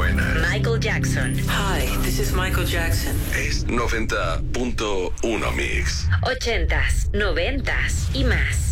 buena. Michael Jackson. Hi, this is Michael Jackson. Es 90.1 Mix. 80s, 90s y más.